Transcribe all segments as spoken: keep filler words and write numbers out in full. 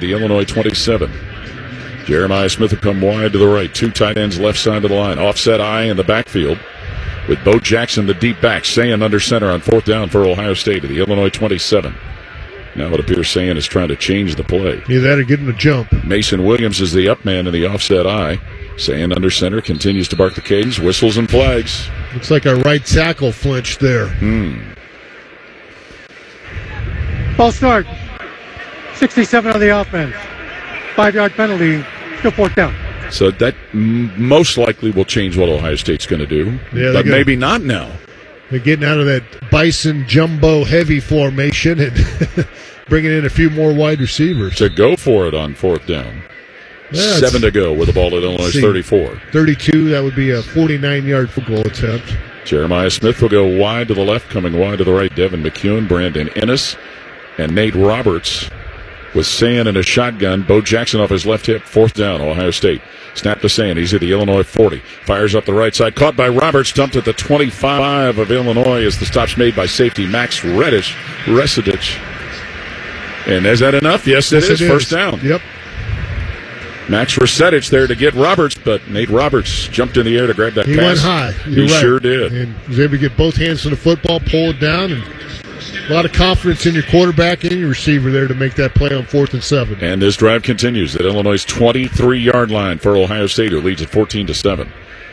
the Illinois twenty-seven. Jeremiah Smith will come wide to the right. Two tight ends left side of the line. Offset eye in the backfield with Bo Jackson, the deep back. Sayin under center on fourth down for Ohio State at the Illinois twenty-seven. Now it appears Sayin is trying to change the play. Either that or get him a jump. Mason Williams is the up man in the offset eye. Sayin under center continues to bark the cadence. Whistles and flags. Looks like our right tackle flinched there. Hmm. Ball start. sixty-seven on the offense. Five-yard penalty. Still fourth down. So that m- most likely will change what Ohio State's going to do. Yeah, but gonna, maybe not now. They're getting out of that Bison jumbo heavy formation and bringing in a few more wide receivers. To go for it on fourth down. Yeah, Seven to go with the ball at Illinois see, thirty-four. thirty-two, that would be a forty-nine-yard field goal attempt. Jeremiah Smith will go wide to the left, coming wide to the right. Devin McCune, Brandon Ennis, and Nate Roberts with Sayin in a shotgun. Bo Jackson off his left hip. Fourth down, Ohio State. Snap to Sayin. He's at the Illinois forty. Fires up the right side. Caught by Roberts. Dumped at the twenty-five of Illinois as the stop's made by safety Max Reddish. Residich. And is that enough? Yes, it yes, is. It First is. down. Yep. Max Resetich there to get Roberts, but Nate Roberts jumped in the air to grab that he pass. He went high. You're he right. sure did. And was able to get both hands to the football, pull it down, and a lot of confidence in your quarterback and your receiver there to make that play on fourth and seven. And this drive continues at Illinois' twenty-three-yard line for Ohio State, who leads at fourteen to seven.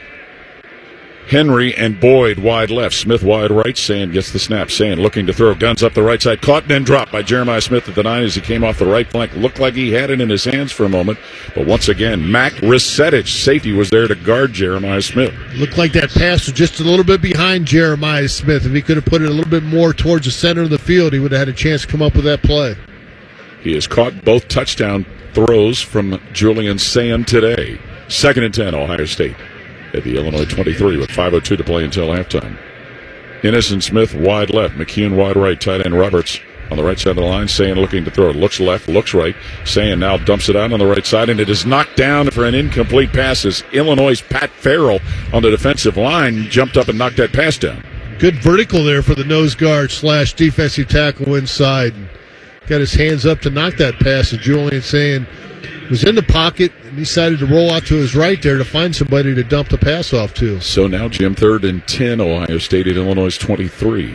Henry and Boyd wide left. Smith wide right. Sayin gets the snap. Sayin looking to throw. Guns up the right side. Caught and then dropped by Jeremiah Smith at the nine as he came off the right flank. Looked like he had it in his hands for a moment. But once again, Mac Resetich, safety, was there to guard Jeremiah Smith. Looked like that pass was just a little bit behind Jeremiah Smith. If he could have put it a little bit more towards the center of the field, he would have had a chance to come up with that play. He has caught both touchdown throws from Julian Sayin today. Second and ten, Ohio State at the Illinois twenty-three with five oh two to play until halftime. Ennis and Smith wide left. McCune wide right. Tight end Roberts on the right side of the line. Sayin looking to throw. Looks left, looks right. Sayin now dumps it out on the right side, and it is knocked down for an incomplete pass as Illinois' Pat Farrell on the defensive line jumped up and knocked that pass down. Good vertical there for the nose guard slash defensive tackle inside. Got his hands up to knock that pass, as Julian Sayin was in the pocket and decided to roll out to his right there to find somebody to dump the pass off to. So now, Jim, third and ten, Ohio State at Illinois' twenty-three.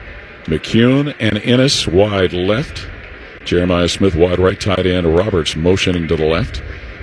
McCune and Ennis wide left. Jeremiah Smith wide right. Tight end Roberts motioning to the left.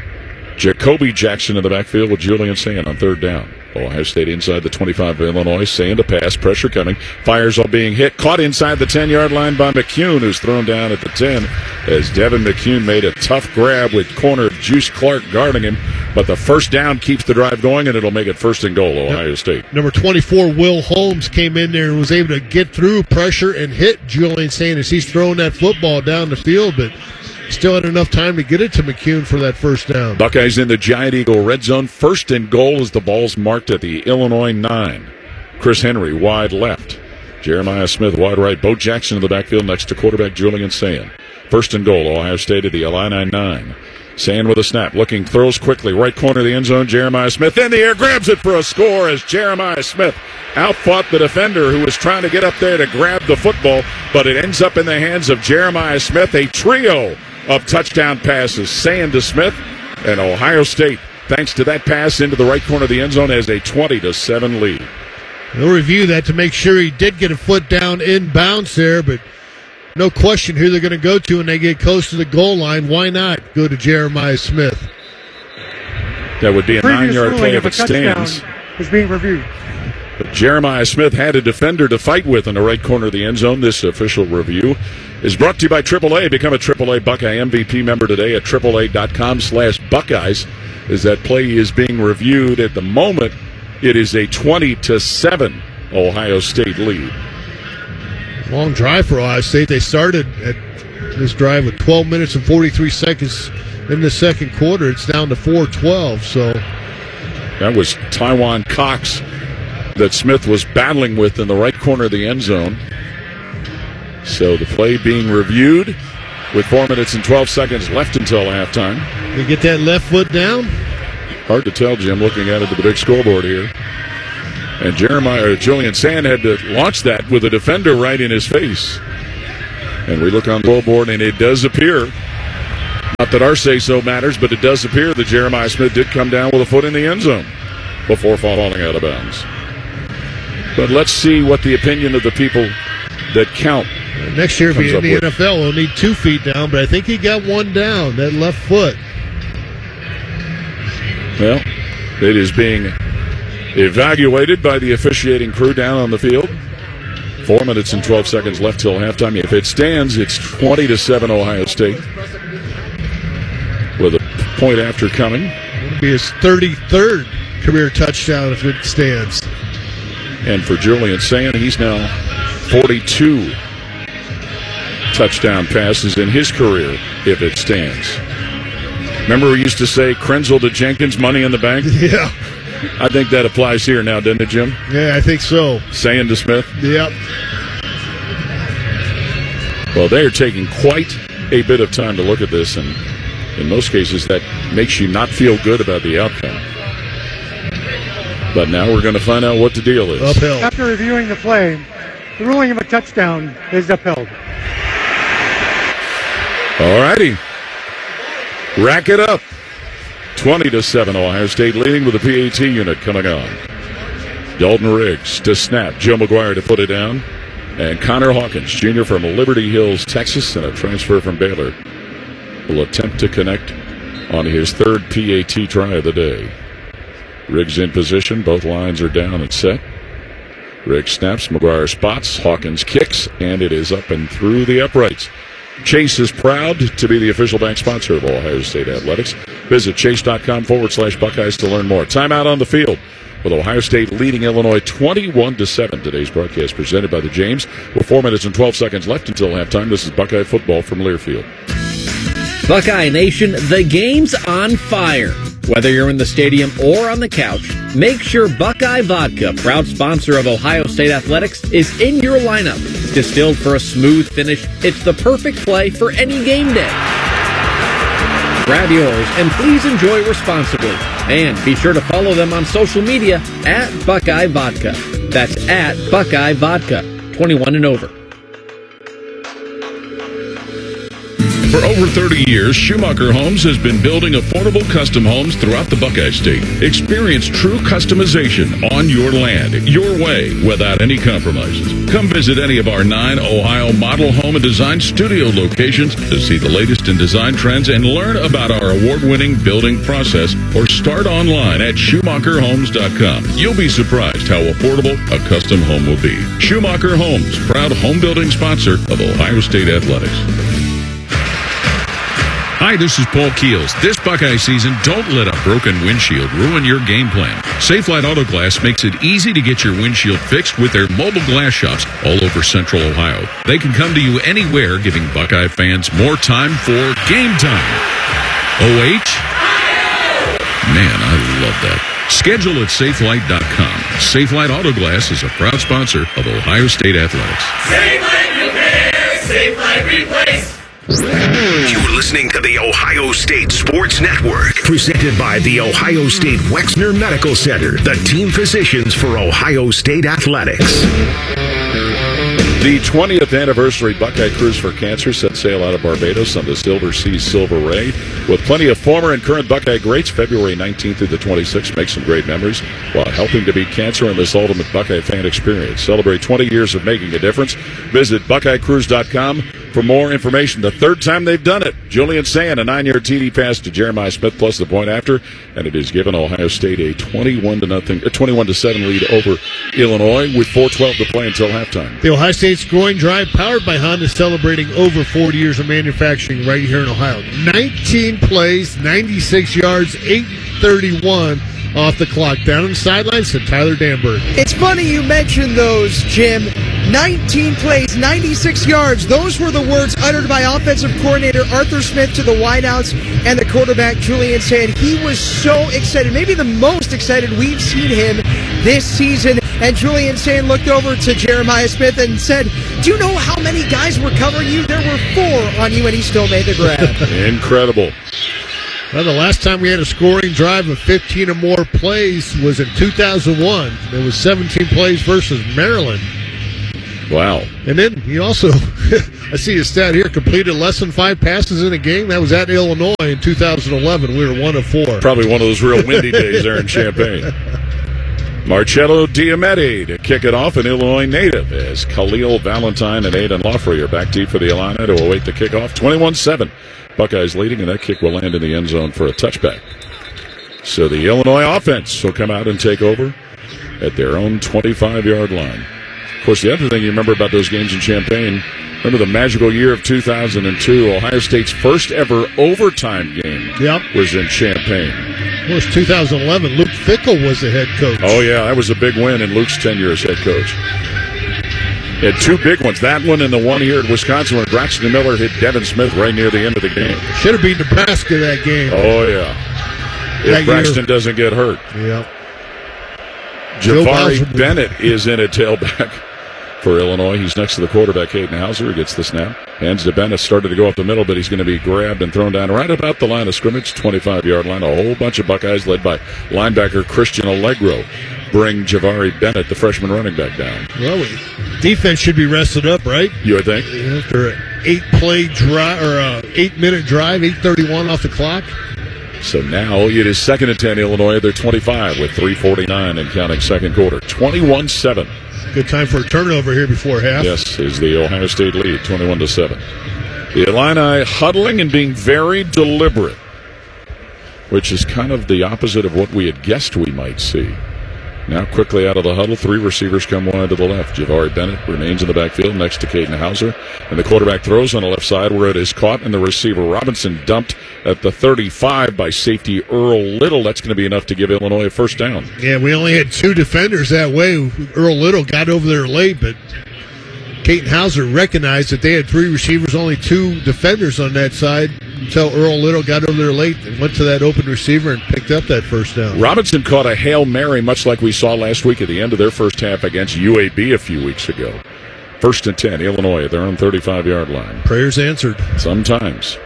Jacoby Jackson in the backfield with Julian Sayin on third down. Ohio State inside the twenty-five of Illinois. Sayin to pass. Pressure coming. Fires all being hit. Caught inside the ten-yard line by McCune, who's thrown down at the ten as Devin McCune made a tough grab with corner Juice Clark guarding him. But the first down keeps the drive going, and it'll make it first and goal, Ohio State. Number twenty-four, Will Holmes, came in there and was able to get through pressure and hit Julian Sayin as he's throwing that football down the field, but still had enough time to get it to McCune for that first down. Buckeyes in the Giant Eagle red zone. First and goal as the ball's marked at the Illinois nine. Chris Henry wide left. Jeremiah Smith wide right. Bo Jackson in the backfield next to quarterback Julian Sayin. First and goal, Ohio State at the Illini nine. Sayin with a snap. Looking, throws quickly. Right corner of the end zone. Jeremiah Smith in the air. Grabs it for a score as Jeremiah Smith outfought the defender who was trying to get up there to grab the football. But it ends up in the hands of Jeremiah Smith. A trio of touchdown passes. Sayin to Smith, and Ohio State, thanks to that pass into the right corner of the end zone, has a twenty to seven lead. They'll review that to make sure he did get a foot down in bounds there, but no question who they're going to go to when they get close to the goal line. Why not go to Jeremiah Smith? That would be a nine-yard play if it stands. Is being reviewed. But Jeremiah Smith had a defender to fight with in the right corner of the end zone. This official review is brought to you by triple A. Become a triple A Buckeye M V P member today at triple A dot com slash Buckeyes. As that play is being reviewed at the moment, it is a twenty to seven Ohio State lead. Long drive for Ohio State. They started at this drive with twelve minutes and forty-three seconds in the second quarter. It's down to four twelve. So that was Tywan Cox that Smith was battling with in the right corner of the end zone. So the play being reviewed with four minutes and twelve seconds left until halftime. They get that left foot down? Hard to tell, Jim, looking at it at the big scoreboard here. And Jeremiah, or Julian Sayin had to launch that with a defender right in his face. And we look on the scoreboard, and it does appear Not that our say-so matters, but it does appear that Jeremiah Smith did come down with a foot in the end zone before falling out of bounds. But let's see what the opinion of the people that count. Next year, if he's in the with. N F L, he'll need two feet down, but I think he got one down, that left foot. Well, it is being evaluated by the officiating crew down on the field. Four minutes and twelve seconds left till halftime. If it stands, it's twenty to seven Ohio State, with a point after coming. It'll be his thirty-third career touchdown if it stands. And for Julian Sayin, he's now forty-two touchdown passes in his career if it stands. Remember we used to say Krenzel to Jenkins, money in the bank? Yeah. I think that applies here now, doesn't it, Jim? Yeah, I think so. Sayin to Smith? Yep. Well, they are taking quite a bit of time to look at this, and in most cases that makes you not feel good about the outcome. But now we're going to find out what the deal is. Upheld. After reviewing the play, the ruling of a touchdown is upheld. All righty. Rack it up. twenty to seven, Ohio State leading with the P A T unit coming on. Dalton Riggs to snap. Joe McGuire to put it down. And Connor Hawkins, junior from Liberty Hills, Texas, and a transfer from Baylor, will attempt to connect on his third P A T try of the day. Riggs in position. Both lines are down and set. Riggs snaps. McGuire spots. Hawkins kicks, and it is up and through the uprights. Chase is proud to be the official bank sponsor of Ohio State Athletics. Visit chase.com forward slash Buckeyes to learn more. Timeout on the field with Ohio State leading Illinois twenty-one to seven. Today's broadcast presented by the James with four minutes and twelve seconds left until halftime. This is Buckeye football from Learfield. Buckeye Nation, the game's on fire. Whether you're in the stadium or on the couch, make sure Buckeye Vodka, proud sponsor of Ohio State Athletics, is in your lineup. Distilled for a smooth finish, it's the perfect play for any game day. Grab yours and please enjoy responsibly. And be sure to follow them on social media at Buckeye Vodka. That's at Buckeye Vodka, twenty-one and over. For over thirty years, Schumacher Homes has been building affordable custom homes throughout the Buckeye State. Experience true customization on your land, your way, without any compromises. Come visit any of our nine Ohio model home and design studio locations to see the latest in design trends and learn about our award-winning building process, or start online at schumacher homes dot com. You'll be surprised how affordable a custom home will be. Schumacher Homes, proud home building sponsor of Ohio State Athletics. Hi, this is Paul Keels. This Buckeye season, don't let a broken windshield ruin your game plan. Safelite Auto Glass makes it easy to get your windshield fixed with their mobile glass shops all over Central Ohio. They can come to you anywhere, giving Buckeye fans more time for game time. O H? Man, I love that. Schedule at safelite dot com. Safelite Auto Glass is a proud sponsor of Ohio State Athletics. Safelite Repair, Safelite Replace. You're listening to the Ohio State Sports Network, presented by the Ohio State Wexner Medical Center, the team physicians for Ohio State Athletics. The twentieth anniversary Buckeye Cruise for Cancer set sail out of Barbados on the Silver Sea Silver Ray with plenty of former and current Buckeye greats. February nineteenth through the twenty-sixth. Make some great memories while helping to beat cancer in this ultimate Buckeye fan experience. Celebrate twenty years of making a difference. Visit buckeye cruise dot com for more information. The third time they've done it. Julian Sayin, a nine-yard T D pass to Jeremiah Smith plus the point after, and it has given Ohio State a twenty-one to nothing, a twenty-one to seven lead over Illinois with four twelve to play until halftime. The Ohio State Scoring Drive, powered by Honda, celebrating over forty years of manufacturing right here in Ohio. nineteen plays, ninety-six yards, eight thirty-one off the clock. Down on the sidelines to Tyler Danberg. It's funny you mentioned those, Jim. nineteen plays, ninety-six yards. Those were the words uttered by offensive coordinator Arthur Smith to the wideouts and the quarterback Julian Sayin. He was so excited, maybe the most excited we've seen him this season. And Julian Sayin looked over to Jeremiah Smith and said, "Do you know how many guys were covering you? There were four on you," and he still made the grab. Incredible. Well, the last time we had a scoring drive of fifteen or more plays was in two thousand one. There was seventeen plays versus Maryland. Wow. And then he also, I see his stat here, completed less than five passes in a game. That was at Illinois in two thousand eleven. We were one of four. Probably one of those real windy days there in Champaign. Marcello Diamete to kick it off, an Illinois native, as Khalil Valentine and Aidan Laufrey are back deep for the Illini to await the kickoff. twenty-one seven. Buckeyes leading, and that kick will land in the end zone for a touchback. So the Illinois offense will come out and take over at their own twenty-five-yard line. Of course, the other thing you remember about those games in Champaign, remember the magical year of two thousand two, Ohio State's first ever overtime game yep. was in Champaign. It was two thousand eleven. Luke Fickell was the head coach. Oh, yeah, that was a big win in Luke's tenure as head coach. He had two big ones, that one and the one here at Wisconsin when Braxton Miller hit Devin Smith right near the end of the game. Should have beat Nebraska that game. Oh, yeah. If that Braxton year. doesn't get hurt. Yeah. Jabari Bennett is in a tailback for Illinois. He's next to the quarterback, Hayden Hauser, who gets the snap. Hands to Bennett, started to go up the middle, but he's going to be grabbed and thrown down right about the line of scrimmage, twenty-five-yard line. A whole bunch of Buckeyes led by linebacker Christian Allegro bring Jabari Bennett, the freshman running back, down. Well, defense should be rested up, right? You would think? After an eight-play drive, or an eight-minute drive, eight thirty-one off the clock. So now it is second and ten, Illinois. They're twenty-five with three forty-nine and counting second quarter. twenty-one seven. Good time for a turnover here before half. Yes, is the Ohio State lead, twenty-one to seven. The Illini huddling and being very deliberate, which is kind of the opposite of what we had guessed we might see. Now quickly out of the huddle, three receivers come wide to the left. Jabari Bennett remains in the backfield next to Caden Hauser. And the quarterback throws on the left side where it is caught, and the receiver Robinson dumped at the thirty-five by safety Earl Little. That's going to be enough to give Illinois a first down. Yeah, we only had two defenders that way. Earl Little got over there late, but Caden Hauser recognized that they had three receivers, only two defenders on that side, until Earl Little got over there late and went to that open receiver and picked up that first down. Robinson caught a Hail Mary, much like we saw last week at the end of their first half against U A B a few weeks ago. First and ten, Illinois at their own thirty-five-yard line. Prayers answered. Sometimes.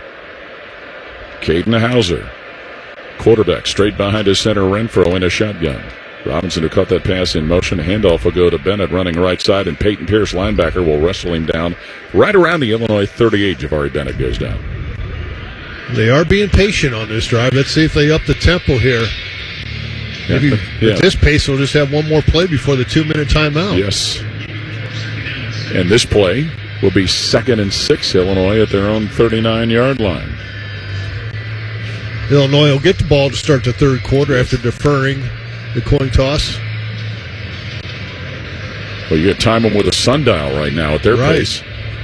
Caden Hauser, quarterback, straight behind his center Renfro in a shotgun. Robinson, who caught that pass in motion, handoff will go to Bennett running right side, and Peyton Pierce, linebacker, will wrestle him down right around the Illinois thirty-eight. Jabari Bennett goes down. They are being patient on this drive. Let's see if they up the tempo here. Maybe yeah, yeah. At this pace, we'll just have one more play before the two-minute timeout. Yes. And this play will be second and six, Illinois at their own thirty-nine-yard line. Illinois will get the ball to start the third quarter after deferring the coin toss. Well, you got time them with a sundial right now at their right. pace.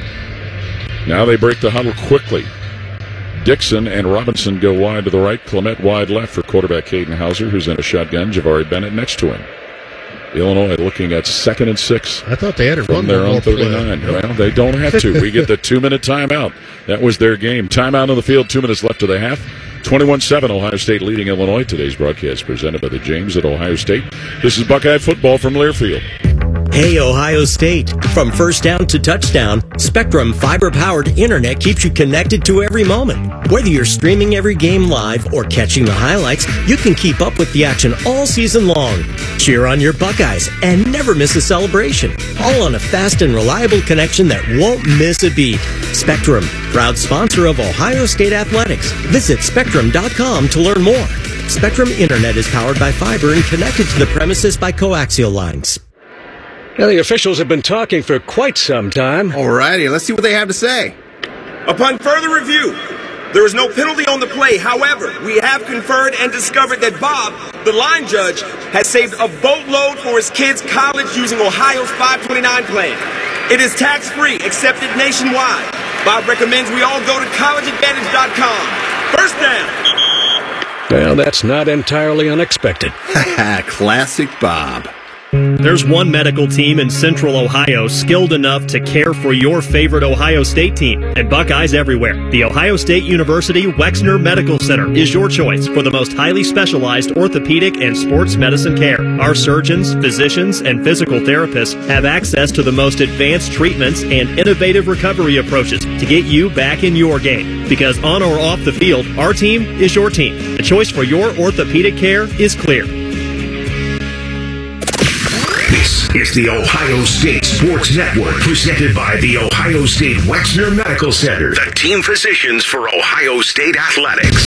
Now they break the huddle quickly. Dixon and Robinson go wide to the right. Clement wide left for quarterback Caden Hauser, who's in a shotgun. Jabari Bennett next to him. Illinois looking at second and six. I thought they had it from their own thirty-nine. Play. Well, they don't have to. We get the two-minute timeout. That was their game. Timeout on the field, two minutes left to the half. twenty-one seven, Ohio State leading Illinois. Today's broadcast presented by the James at Ohio State. This is Buckeye football from Learfield. Hey, Ohio State. From first down to touchdown, Spectrum fiber-powered internet keeps you connected to every moment. Whether you're streaming every game live or catching the highlights, you can keep up with the action all season long. Cheer on your Buckeyes and never miss a celebration. All on a fast and reliable connection that won't miss a beat. Spectrum, proud sponsor of Ohio State Athletics. Visit Spectrum dot com to learn more. Spectrum Internet is powered by fiber and connected to the premises by coaxial lines. Now, the officials have been talking for quite some time. All righty, let's see what they have to say. Upon further review, there is no penalty on the play. However, we have conferred and discovered that Bob, the line judge, has saved a boatload for his kids' college using Ohio's five twenty-nine plan. It is tax-free, accepted nationwide. Bob recommends we all go to college advantage dot com. First down. Well, that's not entirely unexpected. Classic Bob. There's one medical team in Central Ohio skilled enough to care for your favorite Ohio State team, and Buckeyes everywhere. The Ohio State University Wexner Medical Center is your choice for the most highly specialized orthopedic and sports medicine care. Our surgeons, physicians, and physical therapists have access to the most advanced treatments and innovative recovery approaches to get you back in your game. Because on or off the field, our team is your team. The choice for your orthopedic care is clear. This This is the Ohio State Sports Network, presented by the Ohio State Wexner Medical Center, the team physicians for Ohio State Athletics.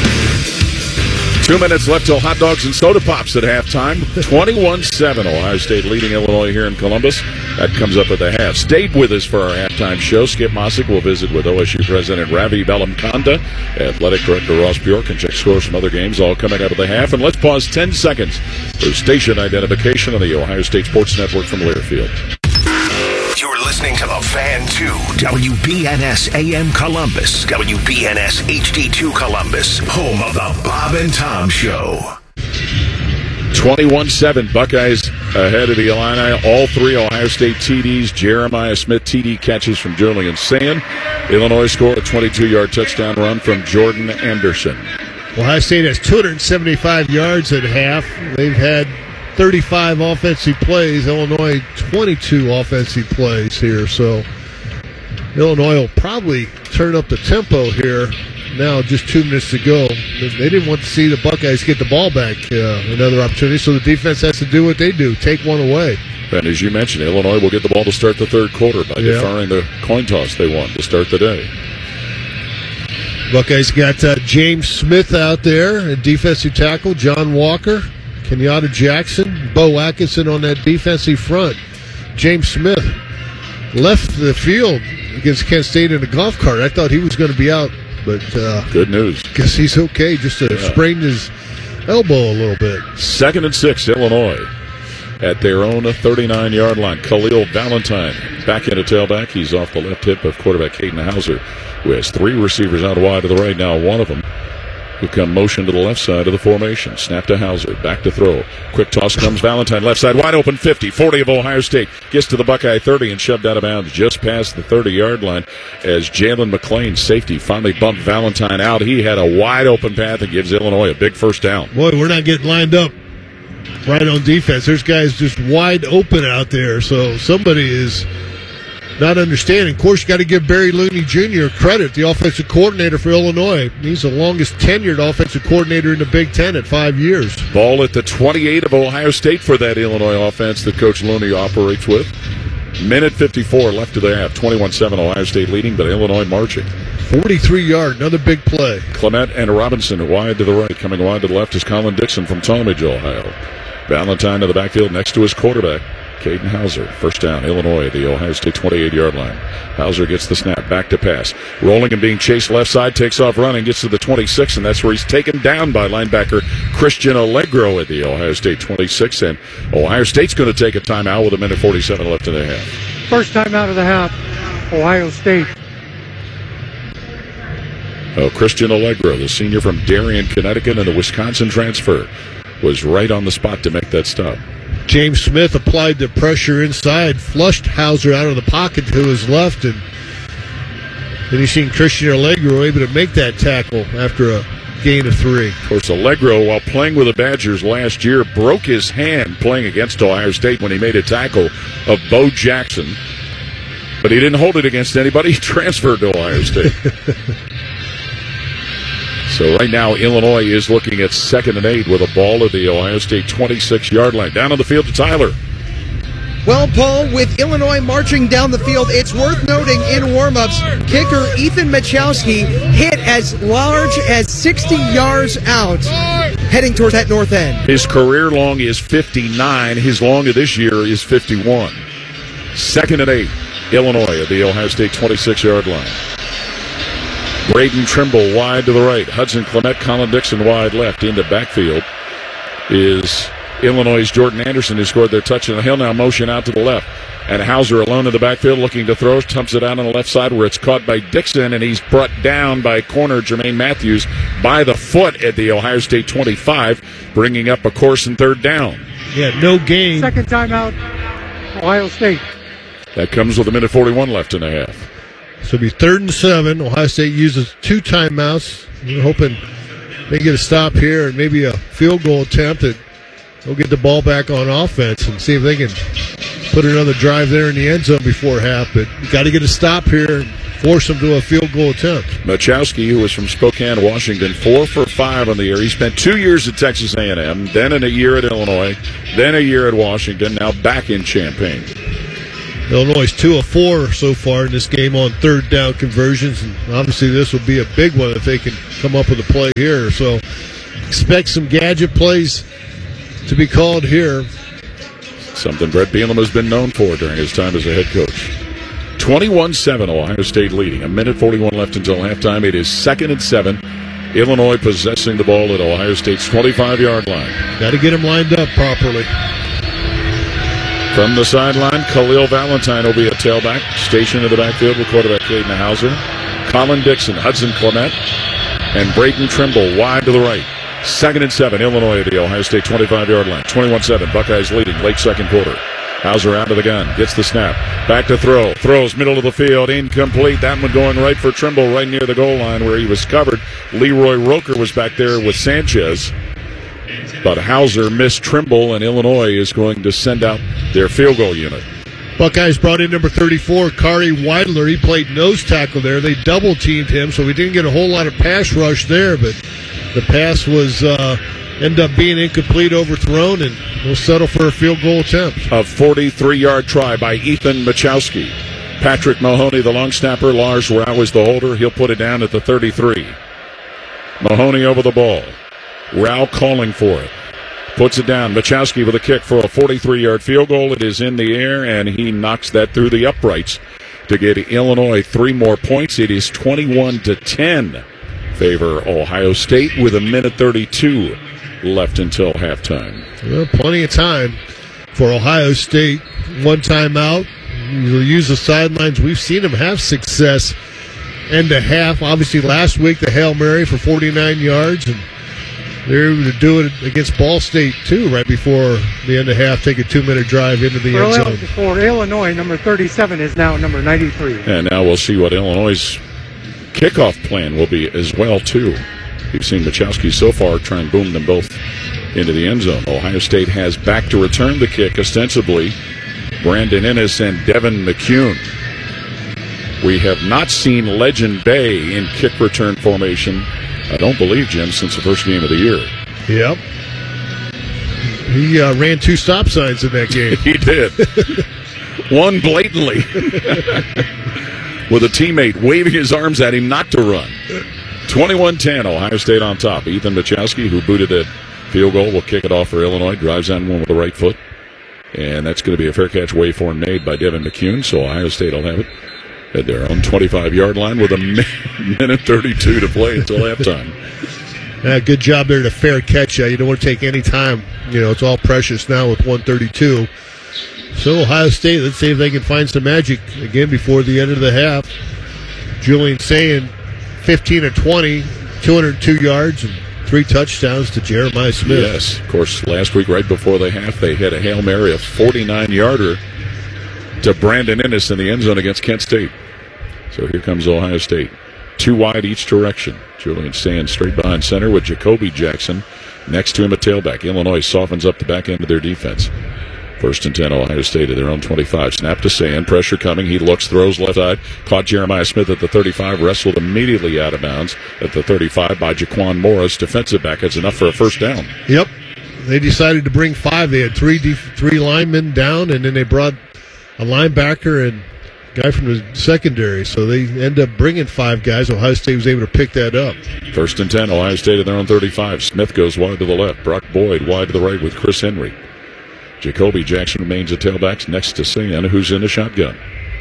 Two minutes left till hot dogs and soda pops at halftime. twenty-one seven, Ohio State leading Illinois here in Columbus. That comes up at the half. Stayed with us for our halftime show. Skip Mossick will visit with O S U President Ravi Bellamkonda, Athletic Director Ross Bjork, and check scores from other games, all coming up at the half. And let's pause ten seconds for station identification on the Ohio State Sports Network from Learfield. You're listening to The Fan two, W B N S A M Columbus, W B N S H D two Columbus, home of the Bob and Tom Show. twenty-one seven, Buckeyes ahead of the Illini. All three Ohio State T Ds. Jeremiah Smith T D catches from Julian Sayin. Illinois scored a twenty-two-yard touchdown run from Jordan Anderson. Ohio State has two hundred seventy-five yards at half. They've had thirty-five offensive plays. Illinois, twenty-two offensive plays here. So Illinois will probably turn up the tempo here. Now just two minutes to go. They didn't want to see the Buckeyes get the ball back. Uh, another opportunity. So the defense has to do what they do, take one away. And as you mentioned, Illinois will get the ball to start the third quarter by yeah. deferring the coin toss they won to start the day. Buckeyes got uh, James Smith out there at defensive tackle, John Walker, Kenyatta Jackson, Bo Atkinson on that defensive front. James Smith left the field against Kent State in a golf cart. I thought he was going to be out, but uh, good news. Guess he's okay. Just uh, yeah. sprained his elbow a little bit. Second and six, Illinois at their own thirty-nine-yard line. Khalil Valentine back into tailback. He's off the left hip of quarterback Caden Hauser, who has three receivers out wide to the right now. One of them who come motion to the left side of the formation. Snap to Hauser, back to throw. Quick toss comes Valentine, left side, wide open, fifty, forty of Ohio State. Gets to the Buckeye thirty and shoved out of bounds just past the thirty-yard line as Jalen McClain, safety, finally bumped Valentine out. He had a wide open path and gives Illinois a big first down. Boy, we're not getting lined up right on defense. There's guys just wide open out there, so somebody is not understanding. Of course, you got to give Barry Looney Junior credit, the offensive coordinator for Illinois. He's the longest tenured offensive coordinator in the Big Ten at five years. Ball at the twenty-eight of Ohio State for that Illinois offense that Coach Looney operates with. Minute fifty-four left to the half. twenty-one seven Ohio State leading, but Illinois marching. forty-three-yard, another big play. Clement and Robinson wide to the right. Coming wide to the left is Colin Dixon from Talmadge, Ohio. Valentine to the backfield next to his quarterback, Caden Hauser. First down, Illinois at the Ohio State twenty-eight-yard line. Hauser gets the snap, back to pass. Rolling and being chased left side, takes off running, gets to the twenty-six, and that's where he's taken down by linebacker Christian Allegro at the Ohio State twenty-six. And Ohio State's going to take a timeout with a minute forty-seven left in the half. First time out of the half, Ohio State. Oh, Christian Allegro, the senior from Darien, Connecticut, and the Wisconsin transfer, was right on the spot to make that stop. James Smith applied the pressure inside, flushed Hauser out of the pocket to his left, and then you seen Christian Allegro able to make that tackle after a gain of three. Of course, Allegro, while playing with the Badgers last year, broke his hand playing against Ohio State when he made a tackle of Bo Jackson. But he didn't hold it against anybody. He transferred to Ohio State. So right now, Illinois is looking at second and eight with a ball at the Ohio State twenty-six-yard line. Down on the field to Tyler. Well, Paul, with Illinois marching down the field, it's worth noting in warm-ups, kicker Ethan Machowski hit as large as sixty yards out, heading towards that north end. His career long is fifty-nine. His long of this year is fifty-one. Second and eight, Illinois at the Ohio State twenty-six-yard line. Braden Trimble wide to the right. Hudson Clement, Colin Dixon wide left. Into backfield is Illinois' Jordan Anderson, who scored their touchdown. He'll now motion out to the left. And Hauser alone in the backfield looking to throw. Tumps it out on the left side where it's caught by Dixon, and he's brought down by corner Jermaine Matthews by the foot at the Ohio State twenty-five, bringing up a course and third down. Yeah, no gain. Second timeout, Ohio State. That comes with a minute forty-one left in the half. So it'll be third and seven. Ohio State uses two timeouts. We're hoping they get a stop here and maybe a field goal attempt that they'll get the ball back on offense and see if they can put another drive there in the end zone before half, but you got to get a stop here and force them to a field goal attempt. Machowski, who was from Spokane, Washington, four for five on the year. He spent two years at Texas A and M, then in a year at Illinois, then a year at Washington, now back in Champaign. Illinois is two of four so far in this game on third down conversions, and obviously this will be a big one if they can come up with a play here. So expect some gadget plays to be called here. Something Brett Bielema has been known for during his time as a head coach. twenty-one seven, Ohio State leading. A minute forty-one left until halftime. It is second and seven. Illinois possessing the ball at Ohio State's twenty-five-yard line. Got to get them lined up properly. From the sideline, Khalil Valentine will be a tailback. Stationed in the backfield with quarterback Caden Hauser. Colin Dixon, Hudson Clement, and Braden Trimble wide to the right. Second and seven, Illinois at the Ohio State twenty-five-yard line. twenty-one seven, Buckeyes leading late second quarter. Hauser out of the gun, gets the snap, back to throw, throws middle of the field, incomplete. That one going right for Trimble, right near the goal line where he was covered. Leroy Roker was back there with Sanchez, but Hauser missed Trimble, and Illinois is going to send out their field goal unit. Buckeyes brought in number thirty-four, Kari Weidler. He played nose tackle there. They double-teamed him, so we didn't get a whole lot of pass rush there, but the pass was uh, ended up being incomplete, overthrown, and we'll settle for a field goal attempt. A forty-three-yard try by Ethan Machowski. Patrick Mahoney, the long snapper. Lars Rau is the holder. He'll put it down at the thirty-three. Mahoney over the ball. Rau calling for it. Puts it down. Machowski with a kick for a forty-three-yard field goal. It is in the air, and he knocks that through the uprights to get Illinois three more points. It is twenty-one to ten. Favor Ohio State with a minute thirty-two left until halftime. Well, plenty of time for Ohio State. One timeout. You'll use the sidelines. We've seen them have success end to half. Obviously, last week the Hail Mary for forty-nine yards, and they're able to do it against Ball State, too, right before the end of half, take a two-minute drive into the end zone. For Illinois, number thirty-seven is now number ninety-three. And now we'll see what Illinois' kickoff plan will be as well, too. We've seen Machowski so far try and boom them both into the end zone. Ohio State has back to return the kick, ostensibly Brandon Ennis and Devin McCune. We have not seen Legend Bay in kick return formation, I don't believe, Jim, since the first game of the year. Yep. He uh, ran two stop signs in that game. He did. One blatantly. With a teammate waving his arms at him not to run. twenty-one ten, Ohio State on top. Ethan Machowski, who booted a field goal, will kick it off for Illinois. Drives on one with the right foot. And that's going to be a fair catch waveform made by Devin McCune, so Ohio State will have it at their own twenty-five-yard line with a minute thirty-two to play until halftime. Yeah, good job there to fair catch. Uh, you don't want to take any time. You know, it's all precious now with one thirty-two. So Ohio State, let's see if they can find some magic again before the end of the half. Julian Sayin, fifteen of twenty, two hundred two yards, and three touchdowns to Jeremiah Smith. Yes, of course, last week right before the half, they had a Hail Mary, a forty-nine-yarder to Brandon Ennis in the end zone against Kent State. So here comes Ohio State. Two wide each direction. Julian Sayin straight behind center with Jacoby Jackson next to him at tailback. Illinois softens up the back end of their defense. First and ten, Ohio State at their own twenty-five. Snap to Sayin. Pressure coming. He looks, throws left side. Caught Jeremiah Smith at the thirty-five. Wrestled immediately out of bounds at the thirty-five by Jaquan Morris. Defensive back. That's enough for a first down. Yep. They decided to bring five. They had three def- three linemen down, and then they brought a linebacker and a guy from the secondary. So they end up bringing five guys. Ohio State was able to pick that up. First and ten, Ohio State at their own thirty-five. Smith goes wide to the left. Brock Boyd wide to the right with Chris Henry. Jacoby Jackson remains at tailbacks next to Sayin, who's in the shotgun.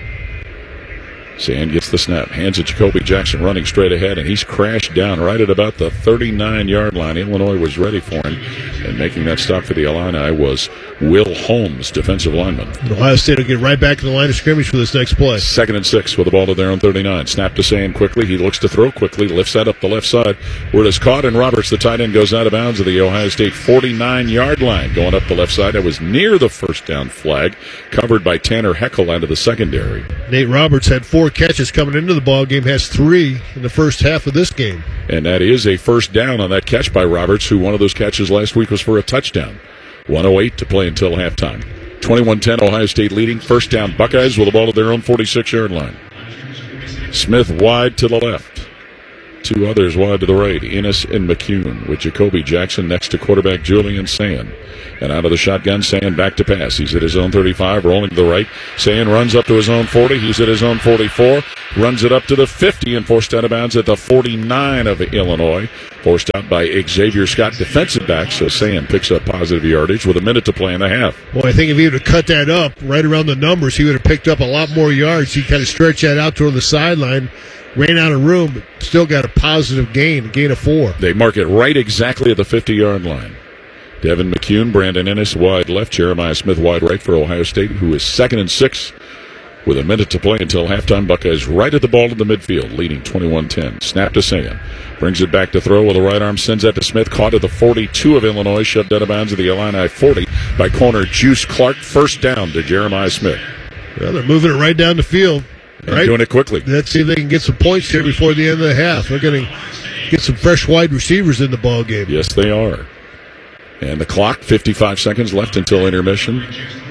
Sayin gets the snap, hands it Jacoby Jackson running straight ahead, and he's crashed down right at about the thirty-nine-yard line. Illinois was ready for him, and making that stop for the Illini was Will Holmes, defensive lineman. Ohio State will get right back in the line of scrimmage for this next play. Second and six with the ball to their own thirty-nine. Snap to Sayin quickly. He looks to throw quickly, lifts that up the left side, where it is caught, and Roberts, the tight end, goes out of bounds at the Ohio State forty-nine-yard line. Going up the left side, that was near the first down flag, covered by Tanner Heckel out of the secondary. Nate Roberts had four catches coming into the ball game, has three in the first half of this game. And that is a first down on that catch by Roberts, who one of those catches last week was for a touchdown. one oh eight to play until halftime. twenty-one ten, Ohio State leading. First down, Buckeyes with the ball at their own forty-six-yard line. Smith wide to the left. Two others wide to the right, Ennis and McCune, with Jacoby Jackson next to quarterback Julian Sand. And out of the shotgun, Sand back to pass. He's at his own thirty-five, rolling to the right. Sand runs up to his own forty. He's at his own forty-four. Runs it up to the fifty and forced out of bounds at the forty-nine of Illinois. Forced out by Xavier Scott, defensive back. So Sand picks up positive yardage with a minute to play in the half. Well, I think if he would have cut that up right around the numbers, he would have picked up a lot more yards. He kind of stretched that out toward the sideline. Ran out of room, but still got a positive gain, a gain of four. They mark it right exactly at the fifty-yard line. Devin McCune, Brandon Ennis wide left, Jeremiah Smith wide right for Ohio State, who is second and six with a minute to play until halftime. Buckeyes right at the ball in the midfield, leading twenty-one ten. Snap to Sand. Brings it back to throw with the right arm, sends that to Smith, caught at the forty-two of Illinois, shoved out of bounds at the Illini forty by corner Juice Clark. First down to Jeremiah Smith. Well, they're moving it right down the field. And right. doing it quickly. Let's see if they can get some points here before the end of the half. They're going to get some fresh wide receivers in the ball game. Yes, they are. And the clock, fifty-five seconds left until intermission.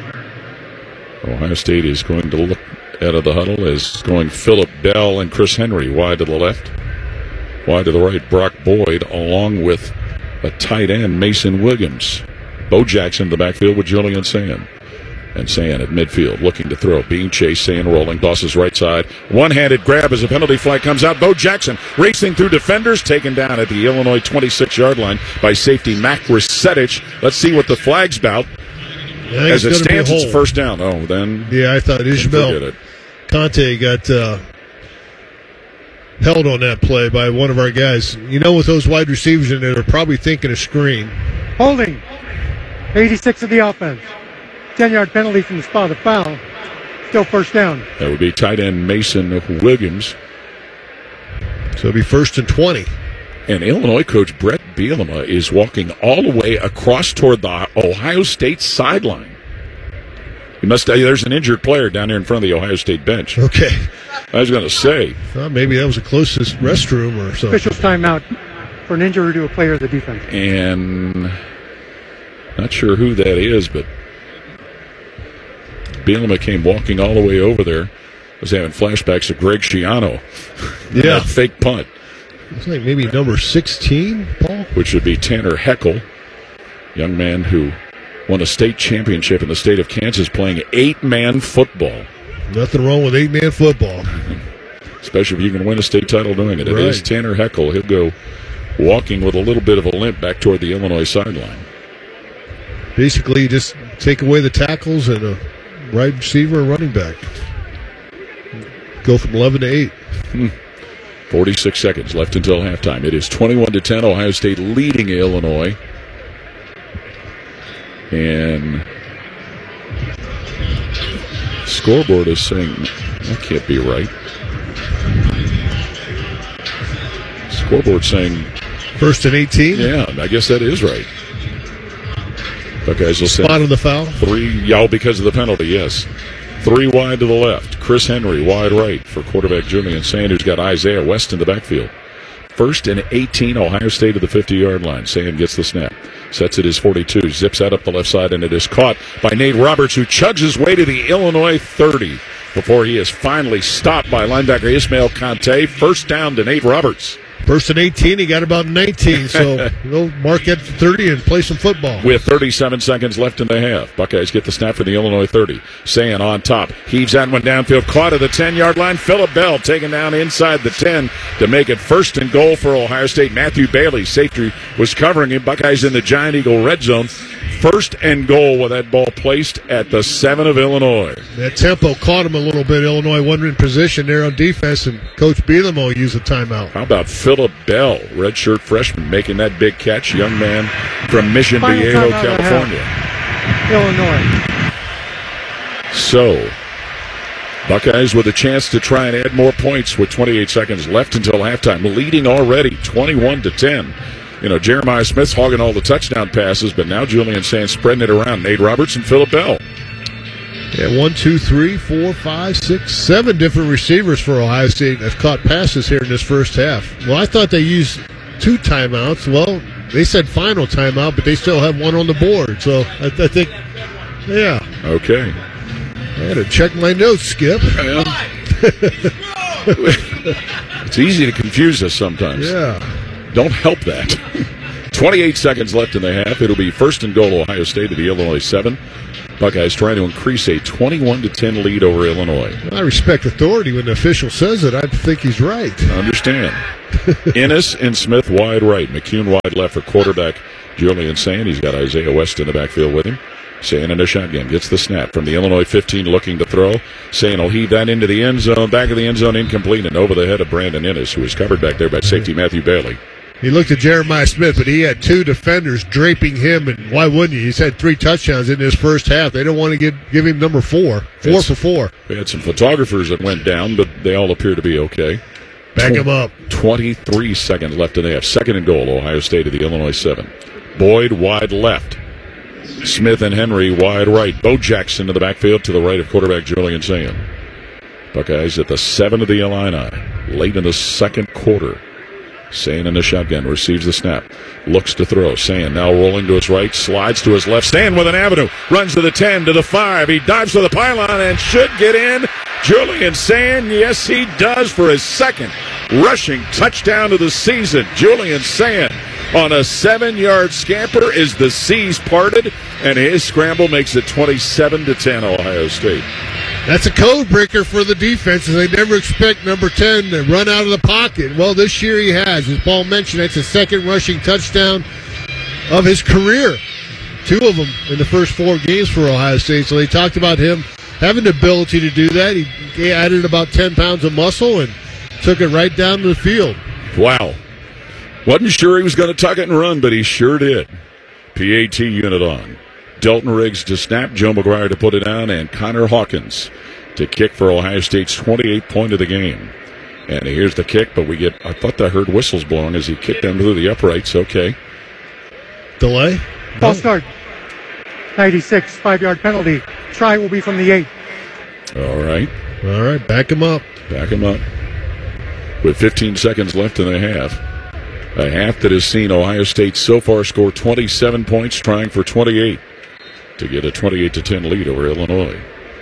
Ohio State is going to look out of the huddle as going Philip Bell and Chris Henry wide to the left. Wide to the right, Brock Boyd, along with a tight end, Mason Williams. Bo Jackson in the backfield with Julian Sand. And Sand at midfield, looking to throw. Being chased, Sand rolling, tosses right side. One-handed grab as a penalty flag comes out. Bo Jackson racing through defenders, taken down at the Illinois twenty-six-yard line by safety Mac Resetich. Let's see what the flag's about. As it stands, it's first down. Oh, then. Yeah, I thought Ishmael Conte got uh, held on that play by one of our guys. You know, with those wide receivers in there, they're probably thinking a screen. Holding. eighty-six of the offense. ten-yard penalty from the spot of foul. Still first down. That would be tight end Mason Williams. So it'll be first and twenty. And Illinois coach Brett Bielema is walking all the way across toward the Ohio State sideline. He must. There's an injured player down there in front of the Ohio State bench. Okay. I was going to say. Well, maybe that was the closest restroom or something. Official's timeout for an injury to a player of the defense. And not sure who that is, but Bielema came walking all the way over there. I was having flashbacks of Greg Schiano. Yeah. That fake punt. It's like maybe number sixteen, Paul? Which would be Tanner Heckel, young man who won a state championship in the state of Kansas playing eight-man football. Nothing wrong with eight-man football. Especially if you can win a state title doing it. It right. is Tanner Heckel. He'll go walking with a little bit of a limp back toward the Illinois sideline. Basically, you just take away the tackles and a wide receiver or running back. Go from eleven to eight. Hmm. forty-six seconds left until halftime. It is twenty-one to ten. Ohio State leading Illinois. And scoreboard is saying that can't be right. Scoreboard saying first and eighteen. Yeah, I guess that is right. Buckeyes will send spot on the foul. Three, y'all because of the penalty. Yes. Three wide to the left. Chris Henry wide right for quarterback Julian Sand, who's got Isaiah West in the backfield. First and eighteen, Ohio State to the fifty-yard line. Sand gets the snap. Sets it his forty-two. Zips out up the left side, and it is caught by Nate Roberts, who chugs his way to the Illinois thirty before he is finally stopped by linebacker Ismail Conte. First down to Nate Roberts. First and eighteen, he got about nineteen, so we'll mark at thirty and play some football. With thirty-seven seconds left in the half, Buckeyes get the snap for the Illinois thirty. Sand on top, heaves that one downfield, caught at the ten-yard line. Philip Bell taken down inside the ten to make it first and goal for Ohio State. Matthew Bailey, safety, was covering him. Buckeyes in the Giant Eagle red zone. First and goal with that ball placed at the seven of Illinois. That tempo caught him a little bit. Illinois wasn't in position there on defense, and Coach Bielema used a timeout. How about Philip Bell, redshirt freshman, making that big catch? Young man from Mission Final Viejo, California. Illinois. So, Buckeyes with a chance to try and add more points with twenty-eight seconds left until halftime, leading already twenty-one to ten. You know, Jeremiah Smith's hogging all the touchdown passes, but now Julian Sand spreading it around. Nate Roberts and Philip Bell. Yeah, one, two, three, four, five, six, seven different receivers for Ohio State have caught passes here in this first half. Well, I thought they used two timeouts. Well, they said final timeout, but they still have one on the board. So I, I think, yeah. Okay. I had to check my notes, Skip. Well, it's easy to confuse us sometimes. Yeah. Don't help that. twenty-eight seconds left in the half. It'll be first and goal, Ohio State at the Illinois seven. Buckeyes trying to increase a twenty-one to ten lead over Illinois. I respect authority. When the official says it, I think he's right. I understand. Ennis and Smith wide right. McCune wide left for quarterback Julian Sayin. He's got Isaiah West in the backfield with him. Sayin in a shotgun. Gets the snap from the Illinois fifteen looking to throw. Sayin will heave that into the end zone. Back of the end zone, incomplete, and over the head of Brandon Ennis, who was covered back there by safety Matthew Bailey. He looked at Jeremiah Smith, but he had two defenders draping him, and why wouldn't you? He's had three touchdowns in his first half. They don't want to give, give him number four. Four it's, for four. We had some photographers that went down, but they all appear to be okay. Back him up. twenty-three seconds left in the half. Second and goal, Ohio State at the Illinois seven. Boyd wide left. Smith and Henry wide right. Bo Jackson to the backfield to the right of quarterback Julian Sayin. Buckeyes at the seven of the Illini. Late in the second quarter. Sayin in the shotgun, receives the snap, looks to throw. Sayin now rolling to his right, slides to his left. Sayin with an avenue, runs to the ten, to the five. He dives to the pylon and should get in. Julian Sayin, yes, he does for his second rushing touchdown of the season. Julian Sayin on a seven-yard scamper is the seas parted, and his scramble makes it twenty-seven to ten Ohio State. That's a code breaker for the defenses. They never expect number ten to run out of the pocket. Well, this year he has. As Paul mentioned, that's a second rushing touchdown of his career. Two of them in the first four games for Ohio State. So they talked about him having the ability to do that. He added about ten pounds of muscle and took it right down to the field. Wow. Wasn't sure he was going to tuck it and run, but he sure did. P A T unit on. Delton Riggs to snap, Joe McGuire to put it down, and Connor Hawkins to kick for Ohio State's twenty-eighth point of the game. And here's the kick, but we get, I thought I heard whistles blowing as he kicked them through the uprights. Okay. Delay? False start. ninety-six, five-yard penalty. Try will be from the eight. All right. All right, back him up. Back him up. With fifteen seconds left in the half. A half that has seen Ohio State so far score twenty-seven points, trying for twenty-eight to get a twenty-eight to ten lead over Illinois.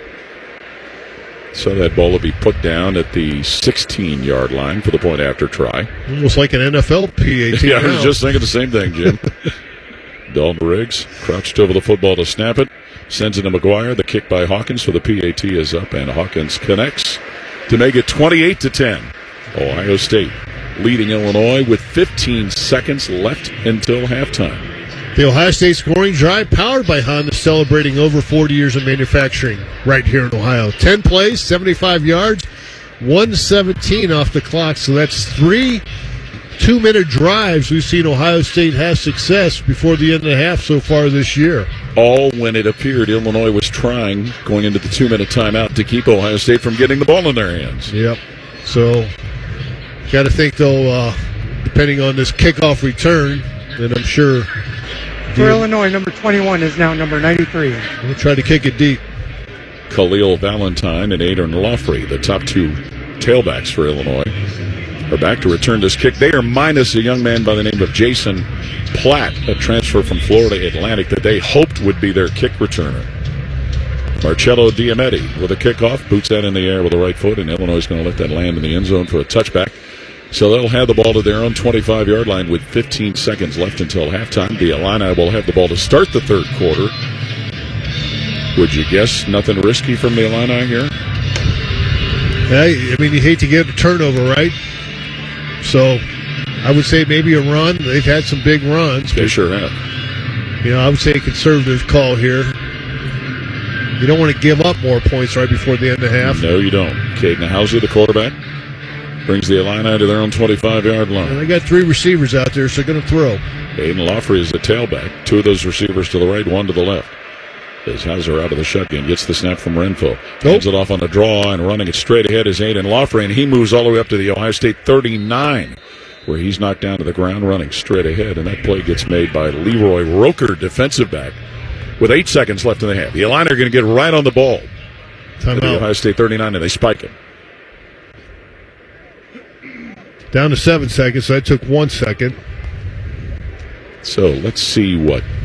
So that ball will be put down at the sixteen-yard line for the point after try. Almost like an N F L P A T. Yeah, I was just thinking the same thing, Jim. Dalton Riggs crouched over the football to snap it. Sends it to McGuire. The kick by Hawkins for the P A T is up, and Hawkins connects to make it twenty-eight to ten. Ohio State leading Illinois with fifteen seconds left until halftime. The Ohio State scoring drive powered by Honda, celebrating over forty years of manufacturing right here in Ohio. ten plays, seventy-five yards, one seventeen off the clock. So that's three two-minute drives we've seen Ohio State have success before the end of the half so far this year. All when it appeared Illinois was trying, going into the two-minute timeout, to keep Ohio State from getting the ball in their hands. Yep. So, got to think, though, uh, depending on this kickoff return, then I'm sure... For Illinois, number twenty-one is now number ninety-three. We'll try to kick it deep. Khalil Valentine and Aiden Loffrey, the top two tailbacks for Illinois, are back to return this kick. They are minus a young man by the name of Jason Platt, a transfer from Florida Atlantic that they hoped would be their kick returner. Marcello Diametti with a kickoff, boots that in the air with the right foot, and Illinois is going to let that land in the end zone for a touchback. So they'll have the ball to their own twenty-five-yard line with fifteen seconds left until halftime. The Illini will have the ball to start the third quarter. Would you guess nothing risky from the Illini here? Yeah, I mean, you hate to get a turnover, right? So I would say maybe a run. They've had some big runs. They sure have. You know, I would say a conservative call here. You don't want to give up more points right before the end of the half. No, you don't. Caden Hauser, the quarterback, brings the Illini to their own twenty-five-yard line. And they got three receivers out there, so they're going to throw. Aiden Loffrey is the tailback. Two of those receivers to the right, one to the left. As Hauser out of the shotgun gets the snap from Renfro. Hands it off on a draw, and running it straight ahead is Aiden Loffrey, and he moves all the way up to the Ohio State thirty-nine, where he's knocked down to the ground running straight ahead, and that play gets made by Leroy Roker, defensive back, with eight seconds left in the half. The Illini are going to get right on the ball. Time to the out. Ohio State thirty-nine, and they spike it. Down to seven seconds, so that took one second. So let's see what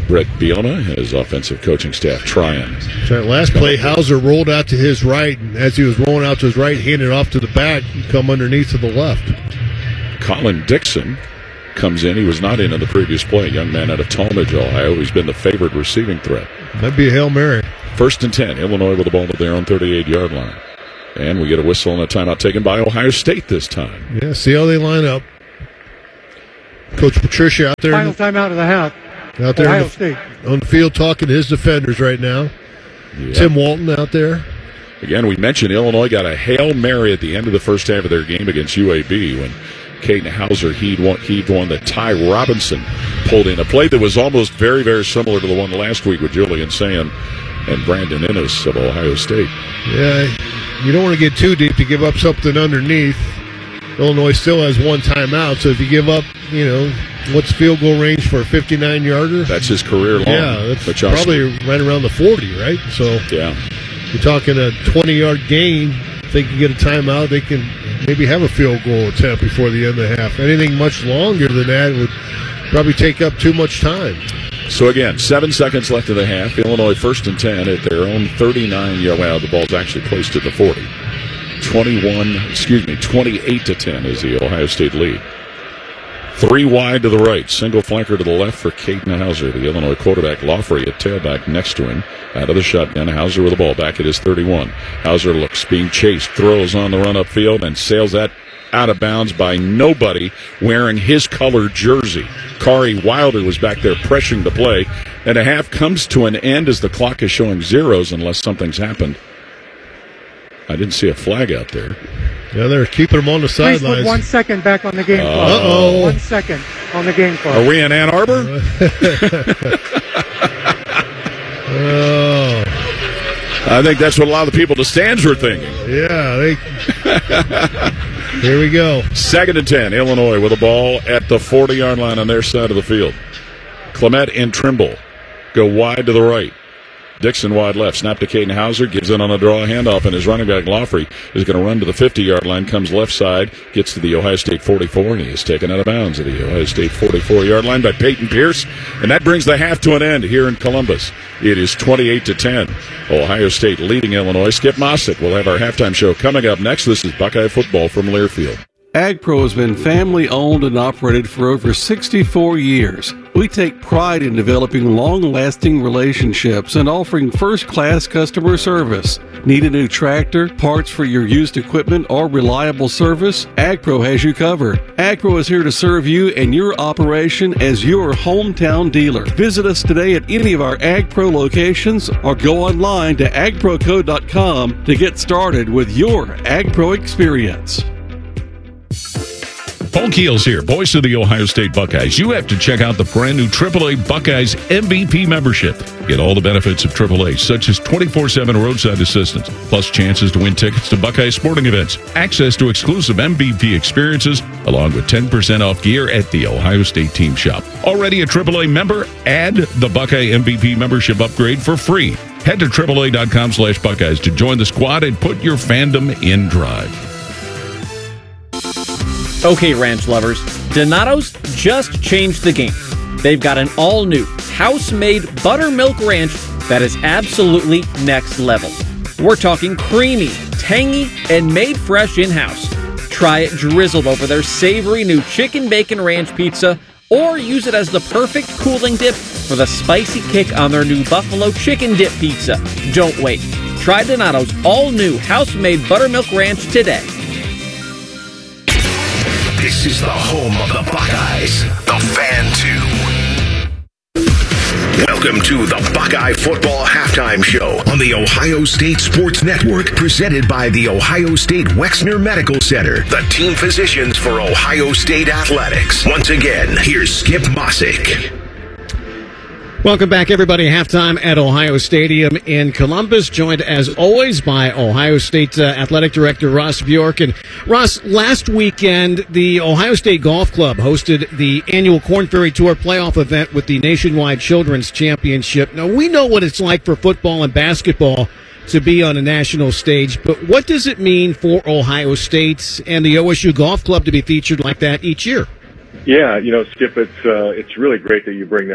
Brett Bielema, his offensive coaching staff, trying. That last play, Hauser rolled out to his right, and as he was rolling out to his right, handed off to the back and come underneath to the left. Colin Dixon comes in. He was not in in the previous play. A young man out of Talmadge, Ohio. He's been the favored receiving threat. That'd be a Hail Mary. First and ten. Illinois with the ball at their own thirty-eight-yard line. And we get a whistle and a timeout taken by Ohio State this time. Yeah, see how they line up. Coach Patricia out there. Final the, timeout of the half. Out there Ohio the, State. On the field talking to his defenders right now. Yeah. Tim Walton out there. Again, we mentioned Illinois got a Hail Mary at the end of the first half of their game against U A B when Caden Hauser heaved one, heaved one that Ty Robinson pulled in. A play that was almost very, very similar to the one last week with Julian Sayin and Brandon Innes of Ohio State. Yeah, you don't want to get too deep to give up something underneath. Illinois still has one timeout, so if you give up, you know, what's field goal range for a fifty-nine-yarder? That's his career long. Yeah, that's probably right around the forty, right? So yeah, you're talking a twenty-yard gain. If they can get a timeout, they can maybe have a field goal attempt before the end of the half. Anything much longer than that would probably take up too much time. So again, seven seconds left of the half. Illinois first and ten at their own thirty-nine-yard. Well, the ball's actually placed at the forty. twenty-one, excuse me, twenty-eight to ten is the Ohio State lead. Three wide to the right, single flanker to the left for Caden Hauser. The Illinois quarterback, Laughery, at tailback next to him. Out of the shotgun, Hauser with the ball back at his thirty-one. Hauser looks, being chased, throws on the run upfield, and sails that out of bounds by nobody wearing his color jersey. Kari Wilder was back there pressuring the play, and a half comes to an end as the clock is showing zeros unless something's happened. I didn't see a flag out there. Yeah, they're keeping them on the Please sidelines. put one second back on the game clock. Uh-oh. One second on the game clock. Are we in Ann Arbor? Oh. I think that's what a lot of the people in the stands were thinking. Yeah, they... Here we go. Second and ten, Illinois with the ball at the forty-yard line on their side of the field. Clement and Trimble go wide to the right. Dixon wide left. Snap to Caden Hauser. Gives in on a draw handoff, and his running back, Laughery, is going to run to the fifty-yard line. Comes left side. Gets to the Ohio State forty-four, and he is taken out of bounds at the Ohio State forty-four-yard line by Peyton Pierce. And that brings the half to an end here in Columbus. It is twenty-eight to ten. Ohio State leading Illinois. Skip Mossick will have our halftime show coming up next. This is Buckeye Football from Learfield. AgPro has been family-owned and operated for over sixty-four years. We take pride in developing long-lasting relationships and offering first-class customer service. Need a new tractor, parts for your used equipment, or reliable service? AgPro has you covered. AgPro is here to serve you and your operation as your hometown dealer. Visit us today at any of our AgPro locations or go online to ag pro co dot com to get started with your AgPro experience. Paul Keels here, voice of the Ohio State Buckeyes. You have to check out the brand new triple A Buckeyes M V P membership. Get all the benefits of triple A, such as twenty-four seven roadside assistance, plus chances to win tickets to Buckeye sporting events, access to exclusive M V P experiences, along with ten percent off gear at the Ohio State team shop. Already a triple A member? Add the Buckeye M V P membership upgrade for free. Head to triple A dot com slash Buckeyes to join the squad and put your fandom in drive. Okay, ranch lovers, Donato's just changed the game. They've got an all-new, house-made buttermilk ranch that is absolutely next level. We're talking creamy, tangy, and made fresh in-house. Try it drizzled over their savory new chicken bacon ranch pizza, or use it as the perfect cooling dip for the spicy kick on their new buffalo chicken dip pizza. Don't wait. Try Donato's all-new house-made buttermilk ranch today. This is the home of the Buckeyes, the Fan two. Welcome to the Buckeye Football Halftime Show on the Ohio State Sports Network, presented by the Ohio State Wexner Medical Center, the team physicians for Ohio State Athletics. Once again, here's Skip Mossick. Welcome back, everybody. Halftime at Ohio Stadium in Columbus, joined as always by Ohio State uh, Athletic Director Ross Bjork. And Ross, last weekend, the Ohio State Golf Club hosted the annual Korn Ferry Tour playoff event with the Nationwide Children's Championship. Now, we know what it's like for football and basketball to be on a national stage, but what does it mean for Ohio State and the O S U Golf Club to be featured like that each year? Yeah, you know, Skip, it's uh, it's really great that you bring that up.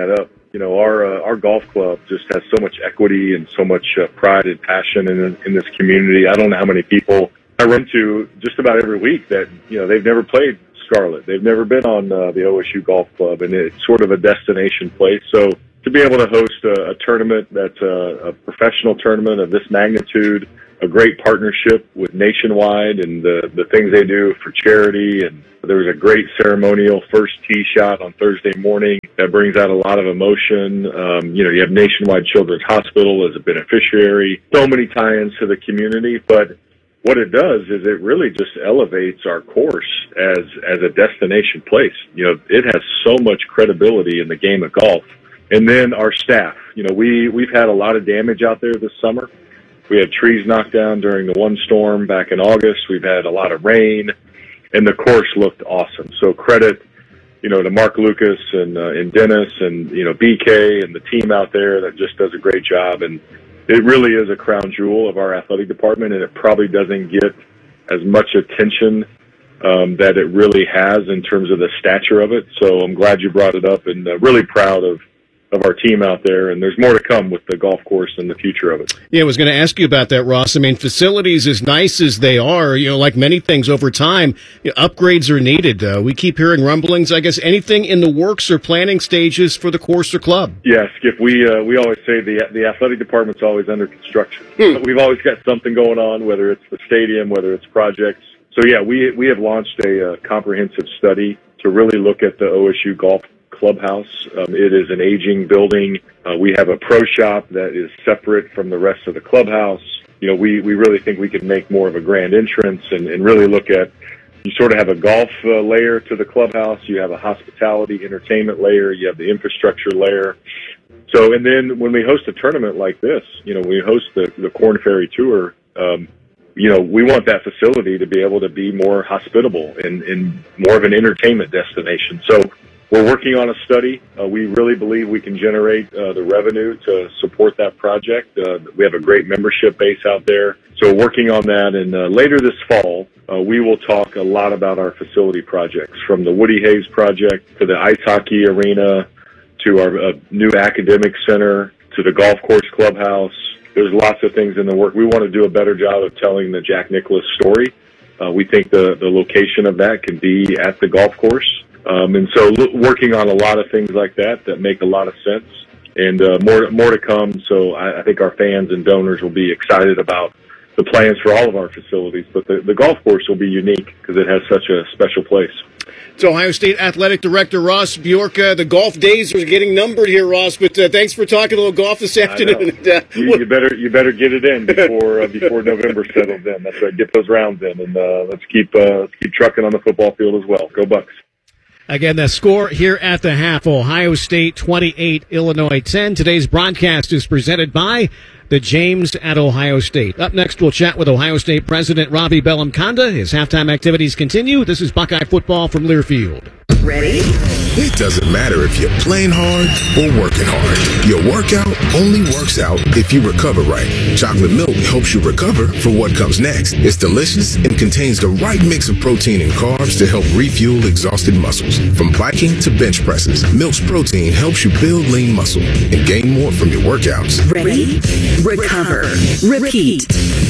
You know, our uh, our golf club just has so much equity and so much uh, pride and passion in in this community. I don't know how many people I run into just about every week that, you know, they've never played Scarlet. They've never been on uh, the O S U Golf Club, and it's sort of a destination place. So to be able to host a, a tournament that's a, a professional tournament of this magnitude, a great partnership with Nationwide and the, the things they do for charity. And there was a great ceremonial first tee shot on Thursday morning that brings out a lot of emotion. Um, you know, you have Nationwide Children's Hospital as a beneficiary, so many tie-ins to the community, but what it does is it really just elevates our course as, as a destination place. You know, it has so much credibility in the game of golf. And then our staff, you know, we, we've had a lot of damage out there this summer. We had trees knocked down during the one storm back in August. We've had a lot of rain, and the course looked awesome. So credit, you know, to Mark Lucas and, uh, and Dennis and, you know, B K and the team out there that just does a great job. And it really is a crown jewel of our athletic department, and it probably doesn't get as much attention um, that it really has in terms of the stature of it. So I'm glad you brought it up, and uh, really proud of of our team out there, and there's more to come with the golf course and the future of it. Yeah, I was going to ask you about that, Ross. I mean, facilities, as nice as they are, you know, like many things over time, you know, upgrades are needed. Uh, we keep hearing rumblings. I guess anything in the works or planning stages for the course or club? Yeah, Skip, we uh, we always say the the athletic department's always under construction. Hmm. We've always got something going on, whether it's the stadium, whether it's projects. So yeah, we we have launched a uh, comprehensive study to really look at the O S U golf clubhouse. Um, it is an aging building. Uh, we have a pro shop that is separate from the rest of the clubhouse. You know, we, we really think we could make more of a grand entrance and, and really look at, you sort of have a golf uh, layer to the clubhouse. You have a hospitality entertainment layer. You have the infrastructure layer. So, and then when we host a tournament like this, you know, we host the, the Korn Ferry Tour, um, you know, we want that facility to be able to be more hospitable and, and more of an entertainment destination. So, we're working on a study. Uh, we really believe we can generate uh, the revenue to support that project. Uh, we have a great membership base out there. So we're working on that. And uh, later this fall, uh, we will talk a lot about our facility projects, from the Woody Hayes project to the ice hockey arena to our uh, new academic center to the golf course clubhouse. There's lots of things in the work. We want to do a better job of telling the Jack Nicklaus story. Uh, we think the, the location of that can be at the golf course. Um, and so lo- working on a lot of things like that that make a lot of sense, and uh, more more to come. So I, I think our fans and donors will be excited about the plans for all of our facilities. But the, the golf course will be unique because it has such a special place. It's Ohio State Athletic Director Ross Bjork. Uh, the golf days are getting numbered here, Ross. But uh, thanks for talking a little golf this afternoon. Uh, you, you better you better get it in before uh, before November settles in. That's right. Get those rounds in, and uh, let's keep uh, let's keep trucking on the football field as well. Go Bucks! Again, the score here at the half, Ohio State twenty-eight, Illinois ten. Today's broadcast is presented by the James at Ohio State. Up next, we'll chat with Ohio State President Ravi Bellamkonda. His halftime activities continue. This is Buckeye Football from Learfield. Ready? It doesn't matter if you're playing hard or working hard. Your workout only works out if you recover right. Chocolate milk helps you recover for what comes next. It's delicious and contains the right mix of protein and carbs to help refuel exhausted muscles. From biking to bench presses, Milk's protein helps you build lean muscle and gain more from your workouts. Ready? Recover. Repeat.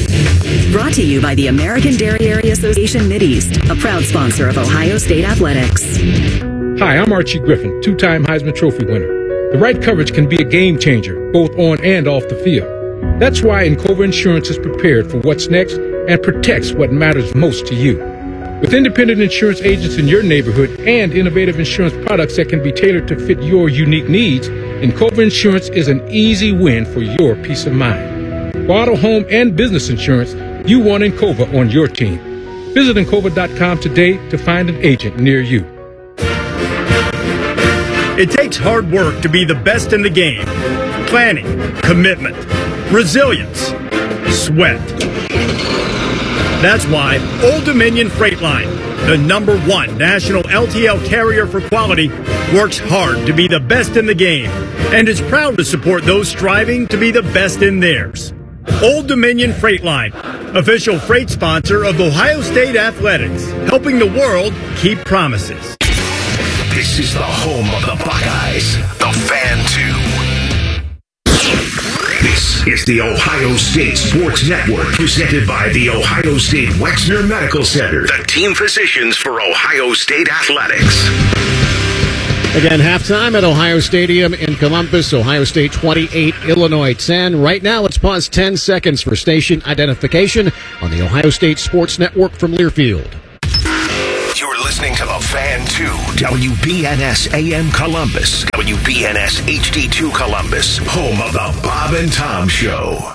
Brought to you by the American Dairy Area Association Mideast, a proud sponsor of Ohio State Athletics. Hi, I'm Archie Griffin, two-time Heisman Trophy winner. The right coverage can be a game changer, both on and off the field. That's why Encova Insurance is prepared for what's next and protects what matters most to you. With independent insurance agents in your neighborhood and innovative insurance products that can be tailored to fit your unique needs, Encova Insurance is an easy win for your peace of mind. For auto, home, and business insurance, you want Encova on your team. Visit Encova dot com today to find an agent near you. It takes hard work to be the best in the game. Planning, commitment, resilience, sweat. That's why Old Dominion Freight Line, the number one national L T L carrier for quality, works hard to be the best in the game and is proud to support those striving to be the best in theirs. Old Dominion Freight Line, official freight sponsor of Ohio State Athletics, helping the world keep promises. This is the home of the Buckeyes, the Fan two. This is the Ohio State Sports Network, presented by the Ohio State Wexner Medical Center, the team physicians for Ohio State Athletics. Again, halftime at Ohio Stadium in Columbus. Ohio State twenty-eight, Illinois ten. Right now, let's pause ten seconds for station identification on the Ohio State Sports Network from Learfield. You're listening to the Fan two, W B N S A M Columbus, W B N S H D two Columbus, home of the Bob and Tom Show.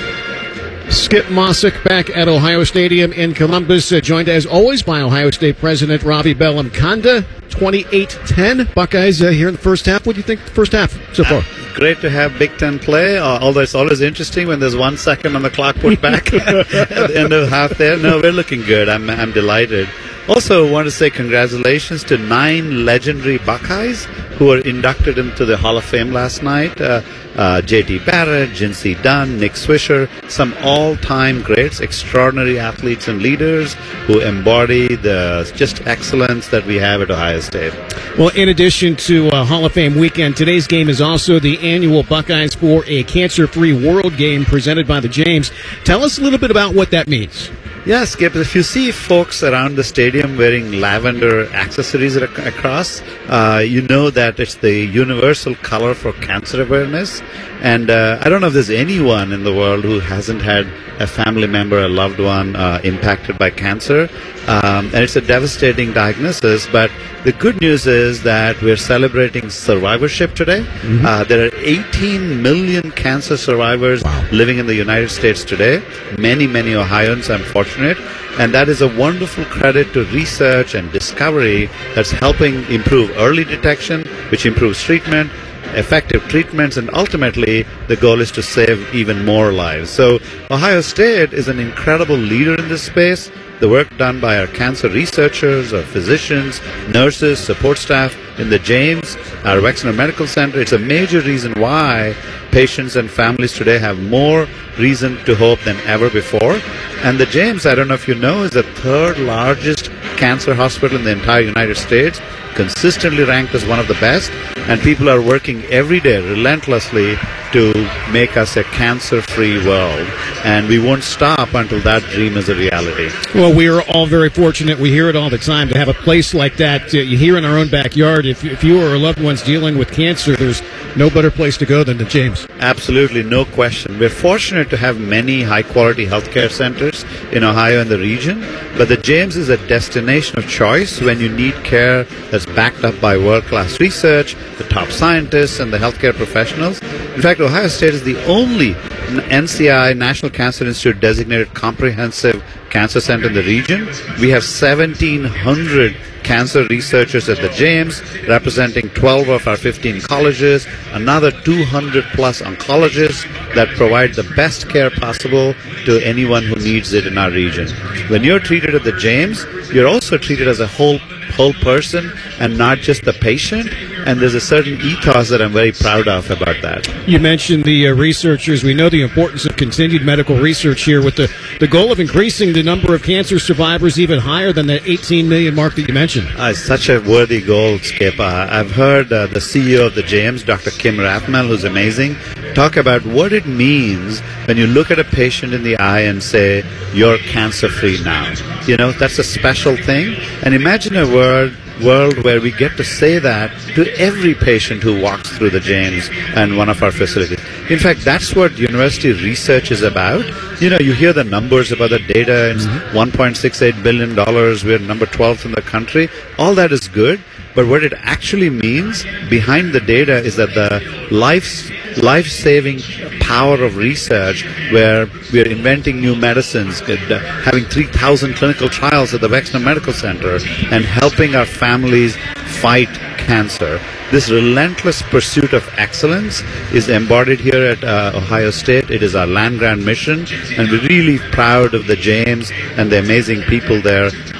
Skip Mossick back at Ohio Stadium in Columbus, uh, joined as always by Ohio State President Ravi Bellamkonda. twenty-eight ten, Buckeyes uh, here in the first half. What do you think the first half so far? Uh, great to have Big Ten play, uh, although it's always interesting when there's one second on the clock put back at the end of half there. No, we're looking good. I'm, I'm delighted. Also, want to say congratulations to nine legendary Buckeyes who were inducted into the Hall of Fame last night. Uh, uh, J T Barrett, Jinsey Dunn, Nick Swisher, some all-time greats, extraordinary athletes and leaders who embody the just excellence that we have at Ohio State. Well, in addition to uh, Hall of Fame weekend, today's game is also the annual Buckeyes for a Cancer-Free World game presented by the James. Tell us a little bit about what that means. Yes, Skip, if you see folks around the stadium wearing lavender accessories ac- across, uh, you know that it's the universal color for cancer awareness. And uh, I don't know if there's anyone in the world who hasn't had a family member, a loved one uh, impacted by cancer. Um, and it's a devastating diagnosis, but the good news is that we're celebrating survivorship today. Mm-hmm. Uh, there are eighteen million cancer survivors wow. living in the United States today. Many, many Ohioans, I'm fortunate. And that is a wonderful credit to research and discovery that's helping improve early detection, which improves treatment, effective treatments, and ultimately the goal is to save even more lives. So Ohio State is an incredible leader in this space. The work done by our cancer researchers, our physicians, nurses, support staff in the James, our Wexner Medical Center, it's a major reason why patients and families today have more reason to hope than ever before. And the James, I don't know if you know, is the third largest cancer hospital in the entire United States, consistently ranked as one of the best, and people are working every day relentlessly to make us a cancer-free world, and we won't stop until that dream is a reality. Well, we are all very fortunate. We hear it all the time to have a place like that. Uh, you hear in our own backyard, if, if you or a loved one's dealing with cancer, there's no better place to go than the James. Absolutely, no question. We're fortunate to have many high-quality healthcare centers in Ohio and the region, but the James is a destination of choice when you need care that's backed up by world-class research, the top scientists, and the healthcare professionals. In fact, Ohio State is the only N C I, National Cancer Institute, designated comprehensive cancer center in the region. We have seventeen hundred cancer researchers at the James, representing twelve of our fifteen colleges, another two hundred plus oncologists that provide the best care possible to anyone who needs it in our region. When you're treated at the James, you're also treated as a whole whole person and not just the patient, and there's a certain ethos that I'm very proud of about that. You mentioned the uh, researchers. We know the importance of continued medical research here with the, the goal of increasing the number of cancer survivors even higher than the eighteen million mark that you mentioned. Uh, it's such a worthy goal, Skip. Uh, I've heard uh, the C E O of the James, Doctor Kim Rathmel, who's amazing, talk about what it means when you look at a patient in the eye and say, you're cancer-free now. You know, that's a special thing. And imagine a world world where we get to say that to every patient who walks through the James and one of our facilities. In fact, that's what university research is about. You know, you hear the numbers about the data. It's mm-hmm. one point six eight billion dollars. We're number twelfth in the country. All that is good. But what it actually means behind the data is that the life, life-saving power of research, where we are inventing new medicines, having three thousand clinical trials at the Wexner Medical Center, and helping our families fight cancer. This relentless pursuit of excellence is embodied here at uh, Ohio State. It is our land-grant mission, and we're really proud of the James and the amazing people there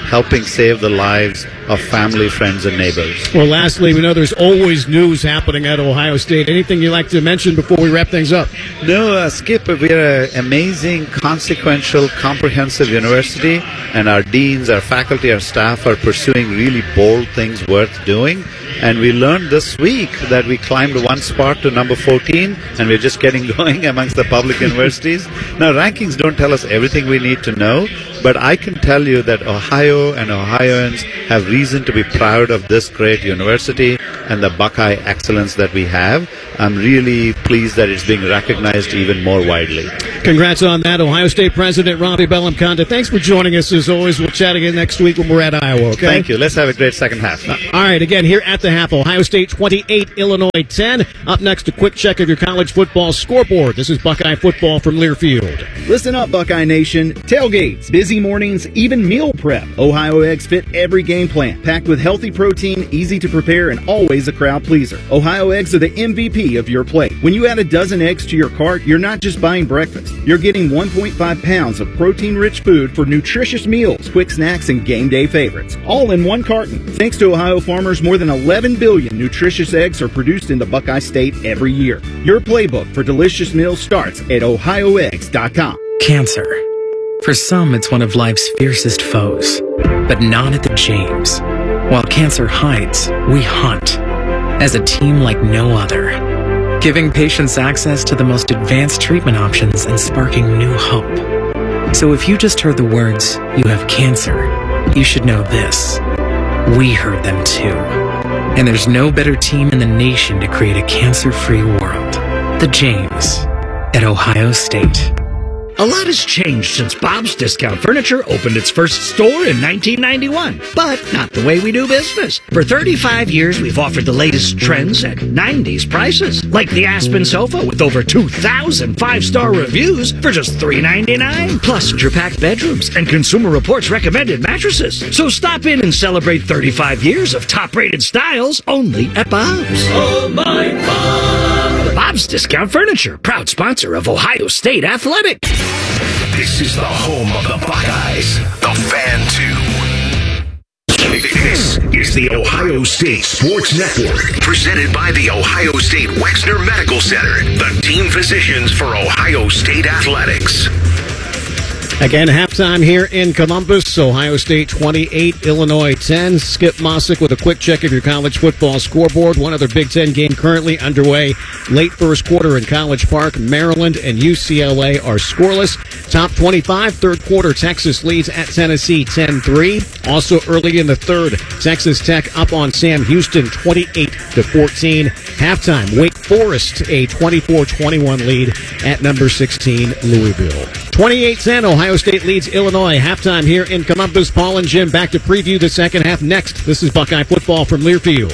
helping save the lives of family, friends, and neighbors. Well, lastly, we know there's always news happening at Ohio State. Anything you'd like to mention before we wrap things up? No, uh, Skip, we're an amazing, consequential, comprehensive university, and our deans, our faculty, our staff are pursuing really bold things worth doing. And we learned this week that we climbed one spot to number fourteen, and we're just getting going amongst the public universities. Now, rankings don't tell us everything we need to know, but I can tell you that Ohio and Ohioans have reason to be proud of this great university and the Buckeye excellence that we have. I'm really pleased that it's being recognized even more widely. Congrats on that, Ohio State President Robbie Bellamconte. Thanks for joining us as always. We'll chat again next week when we're at Iowa, okay? Thank you. Let's have a great second half. Uh, all right, again, here at the half, Ohio State twenty-eight, Illinois ten. Up next, a quick check of your college football scoreboard. This is Buckeye football from Learfield. Listen up, Buckeye Nation. Tailgates, busy mornings, even meal prep. Ohio Eggs fit every game plan. Packed with healthy protein, easy to prepare, and always a crowd pleaser. Ohio Eggs are the M V P of your plate. When you add a dozen eggs to your cart, you're not just buying breakfast. You're getting one point five pounds of protein-rich food for nutritious meals, quick snacks, and game day favorites. All in one carton. Thanks to Ohio farmers, more than eleven billion nutritious eggs are produced in the Buckeye State every year. Your playbook for delicious meals starts at ohio eggs dot com. Cancer. For some, it's one of life's fiercest foes, but not at the James. While cancer hides, we hunt as a team like no other, giving patients access to the most advanced treatment options and sparking new hope. So if you just heard the words, "you have cancer," you should know this. We heard them too. And there's no better team in the nation to create a cancer-free world. The James at Ohio State. A lot has changed since Bob's Discount Furniture opened its first store in nineteen ninety-one, but not the way we do business. For thirty-five years, we've offered the latest trends at nineties prices, like the Aspen sofa with over two thousand five-star reviews for just three ninety-nine, plus intra-packed bedrooms and Consumer Reports recommended mattresses. So stop in and celebrate thirty-five years of top-rated styles only at Bob's. Oh, my Bob! Bob's Discount Furniture, proud sponsor of Ohio State Athletics. This is the home of the Buckeyes, the Fan two. This is the Ohio State Sports Network, presented by the Ohio State Wexner Medical Center, the team physicians for Ohio State Athletics. Again, halftime here in Columbus. Ohio State twenty-eight, Illinois ten. Skip Mossick with a quick check of your college football scoreboard. One other Big Ten game currently underway. Late first quarter in College Park. Maryland and U C L A are scoreless. Top twenty-five, third quarter, Texas leads at Tennessee ten three. Also early in the third, Texas Tech up on Sam Houston twenty-eight to fourteen. Halftime, Wake Forest a twenty-four twenty-one lead at number sixteen, Louisville. twenty-eight ten, Ohio State leads Illinois. Halftime here in Columbus. Paul and Jim back to preview the second half next. This is Buckeye football from Learfield.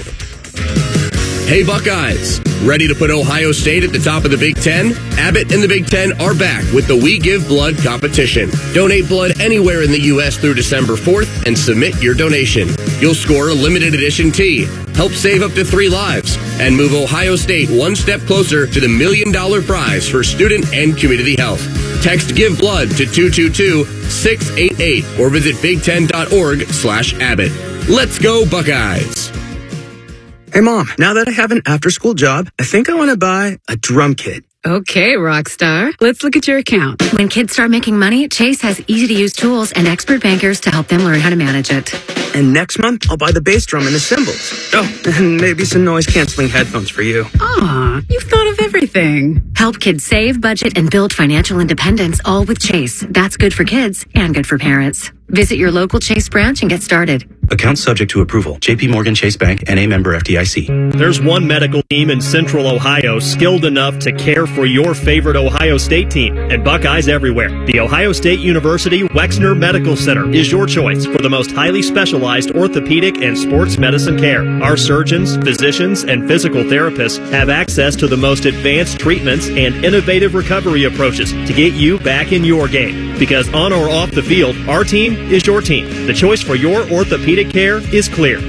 Hey Buckeyes, ready to put Ohio State at the top of the Big Ten? Abbott and the Big Ten are back with the We Give Blood competition. Donate blood anywhere in the U S through December fourth and submit your donation. You'll score a limited edition tee, help save up to three lives, and move Ohio State one step closer to the million dollar prize for student and community health. Text Give Blood to two two two, six eight eight or visit big ten dot org slash Abbott. Let's go Buckeyes! Hey, Mom, now that I have an after-school job, I think I want to buy a drum kit. Okay, Rockstar. Let's look at your account. When kids start making money, Chase has easy-to-use tools and expert bankers to help them learn how to manage it. And next month, I'll buy the bass drum and the cymbals. Oh, and maybe some noise-canceling headphones for you. Aw, you've thought of everything. Help kids save, budget, and build financial independence, all with Chase. That's good for kids and good for parents. Visit your local Chase branch and get started. Account subject to approval. J P Morgan Chase Bank, N A member F D I C. There's one medical team in Central Ohio skilled enough to care for your favorite Ohio State team, and Buckeyes everywhere. The Ohio State University Wexner Medical Center is your choice for the most highly specialized orthopedic and sports medicine care. Our surgeons, physicians, and physical therapists have access to the most advanced treatments and innovative recovery approaches to get you back in your game. Because on or off the field, our team is your team. The choice for your orthopedic care is clear.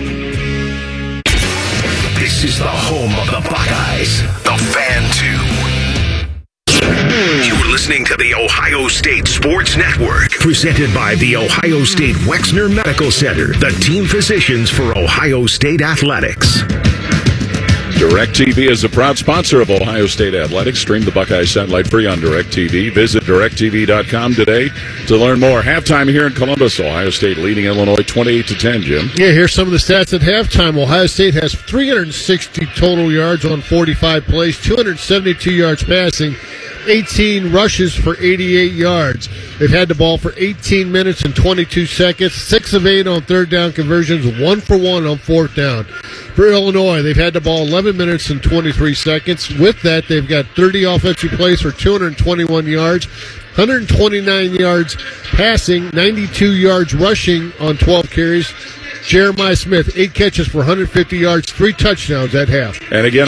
This is the home of the Buckeyes, the Fan two. You're listening to the Ohio State Sports Network, presented by the Ohio State Wexner Medical Center, the team physicians for Ohio State Athletics. DirecTV is a proud sponsor of Ohio State Athletics. Stream the Buckeye satellite free on DirecTV. Visit direct t v dot com today to learn more. Halftime here in Columbus. Ohio State leading Illinois twenty-eight to ten, Jim. Yeah, here's some of the stats at halftime. Ohio State has three hundred sixty total yards on forty-five plays, two hundred seventy-two yards passing, eighteen rushes for eighty-eight yards. They've had the ball for eighteen minutes and twenty-two seconds, six of eight on third down conversions, one for one on fourth down. For Illinois, they've had the ball eleven minutes and twenty-three seconds. With that, they've got thirty offensive plays for two hundred twenty-one yards, one hundred twenty-nine yards passing, ninety-two yards rushing on twelve carries. Jeremiah Smith, eight catches for one hundred fifty yards, three touchdowns at half. And again,